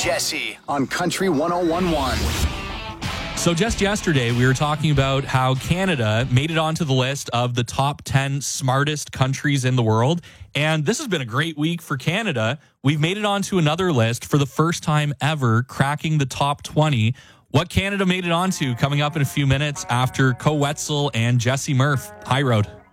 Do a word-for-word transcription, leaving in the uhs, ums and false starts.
Jesse on Country one oh one point one. So just yesterday, we were talking about how Canada made it onto the list of the top ten smartest countries in the world. And this has been a great week for Canada. We've made it onto another list for the first time ever, cracking the top twenty. What Canada made it onto coming up in a few minutes after Co Wetzel and Jesse Murph. High Road.